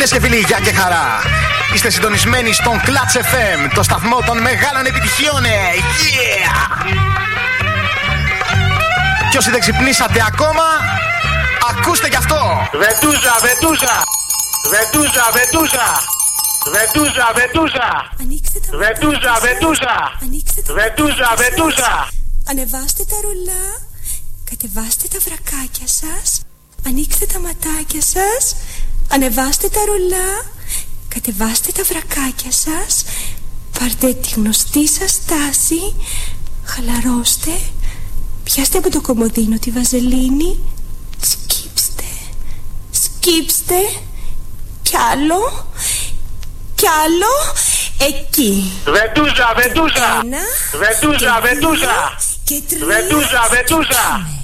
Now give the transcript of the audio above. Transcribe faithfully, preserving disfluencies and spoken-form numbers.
Και φίλοι, γεια και χαρά. Είστε συντονισμένοι στον Clutch εφ εμ, το σταθμό των μεγάλων επιτυχιών. Yeah! Και όσοι δεν ξυπνήσατε ακόμα, ακούστε κι αυτό. Βετούζα, βετούζα, βετούζα, βετούζα, βετούζα, βετούζα, βετούζα, βετούζα, βετούζα, βετούζα. Ανεβάστε τα ρολά, κατεβάστε τα βρακάκια σας, ανοίξτε τα ματάκια σας. Ανεβάστε τα ρολά, κατεβάστε τα βρακάκια σας, πάρτε τη γνωστή σας στάση, χαλαρώστε, πιάστε από το κομμωδίνο τη βαζελίνη, σκύψτε, σκύψτε, κι άλλο, κι άλλο, εκεί. Βετούζα, βετούζα, Ένα, βετούζα, βετούζα, και τρία, βετούζα, βετούζα.